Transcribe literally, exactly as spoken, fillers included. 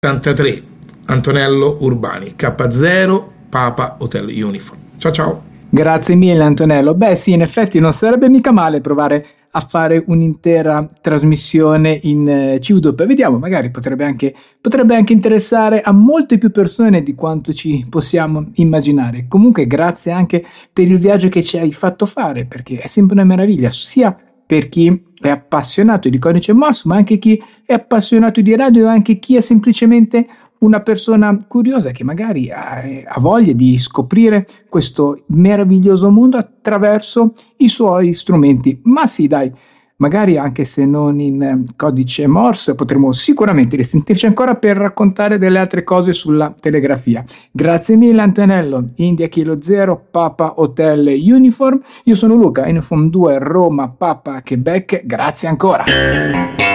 ottantatré Antonello Urbani, K zero Papa Hotel Uniform. Ciao ciao. Grazie mille Antonello. Beh sì, in effetti non sarebbe mica male provare a fare un'intera trasmissione in eh, C W. Vediamo, magari potrebbe anche, potrebbe anche interessare a molte più persone di quanto ci possiamo immaginare. Comunque grazie anche per il viaggio che ci hai fatto fare, perché è sempre una meraviglia, sia per chi è appassionato di Codice Morse, ma anche chi è appassionato di radio e anche chi è semplicemente una persona curiosa che magari ha, ha voglia di scoprire questo meraviglioso mondo attraverso i suoi strumenti. Ma sì, dai, magari anche se non in codice Morse potremo sicuramente risentirci ancora per raccontare delle altre cose sulla telegrafia. Grazie mille Antonello. India Kilo Zero Papa Hotel Uniform. Io sono Luca, Uniform due Roma Papa Quebec. Grazie ancora.